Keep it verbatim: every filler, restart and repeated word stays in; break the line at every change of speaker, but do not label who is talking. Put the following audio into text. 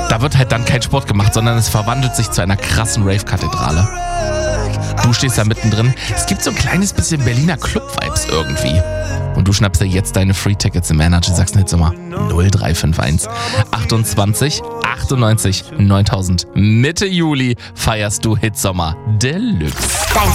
Da wird halt dann kein Sport gemacht, sondern es verwandelt sich zu einer krassen Rave-Kathedrale. Du stehst da mittendrin. Es gibt so ein kleines bisschen Berliner Club-Vibes irgendwie. Und du schnappst dir jetzt deine Free-Tickets im Energy Sachsen Hitsommer null drei fünf eins achtundzwanzig achtundneunzig neuntausend. Mitte Juli feierst du Hitsommer Deluxe.
Dein